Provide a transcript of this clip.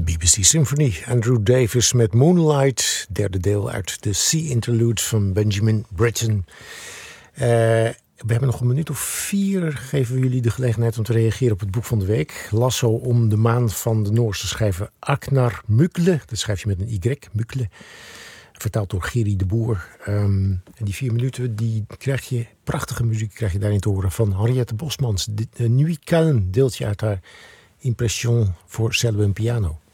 BBC Symphony. Andrew Davis met Moonlight. Derde deel uit de Sea Interludes van Benjamin Britten. We hebben nog een minuut of 4. Geven we jullie de gelegenheid om te reageren op het boek van de week. Lasso om de maan van de Noorse schrijver Agnar Mykle. Dat schrijf je met een Y, Mykle. Vertaald door Geri de Boer. En die 4 minuten, die krijg je, prachtige muziek krijg je daarin te horen van Henriette Bosmans. De Nuit Calme, deeltje uit haar Impression voor cello en piano.